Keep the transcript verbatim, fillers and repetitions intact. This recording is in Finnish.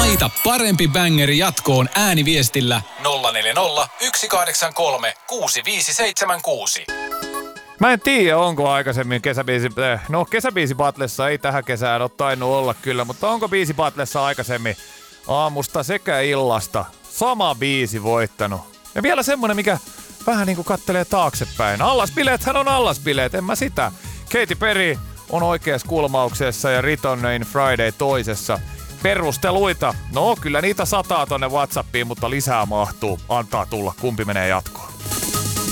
Laita parempi bängeri jatkoon ääniviestillä nolla neljä nolla, yksi kahdeksan kolme, kuusi viisi seitsemän kuusi. Mä en tiedä, onko aikaisemmin kesäbiisi... No, kesäbiisi Battlessa ei tähän kesään ole tainnut olla kyllä, mutta onko biisi Battlessa aikaisemmin aamusta sekä illasta sama biisi voittanut? Ja vielä semmonen, mikä vähän niinku kattelee taaksepäin. Allasbileethän on allasbileet, en mä sitä. Katy Perry on oikeassa kulmauksessa ja Return in Friday toisessa. Perusteluita. No, kyllä niitä sataa tonne WhatsAppiin, mutta lisää mahtuu. Antaa tulla. Kumpi menee jatkoon?